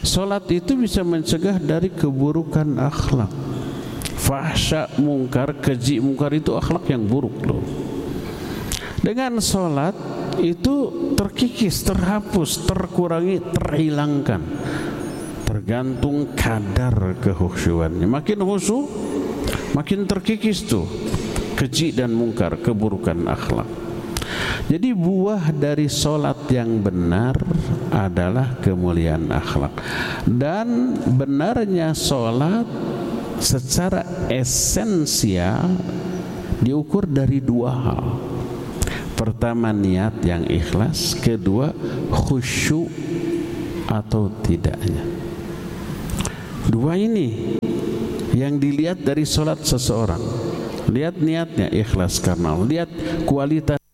Salat itu bisa mencegah dari keburukan akhlak. Fahsya, mungkar, keji, mungkar itu akhlak yang buruk loh. Dengan salat itu terkikis, terhapus, terkurangi, terhilangkan, tergantung kadar kekhusyuannya. Makin khusyuk, makin terkikis tuh keji dan mungkar, keburukan akhlak. Jadi buah dari solat yang benar adalah kemuliaan akhlak. Dan benarnya solat secara esensial diukur dari dua hal. Pertama, niat yang ikhlas. Kedua, khusyuk atau tidaknya. Dua ini yang dilihat dari solat seseorang. Lihat niatnya ikhlas karena Allah. Lihat kualitas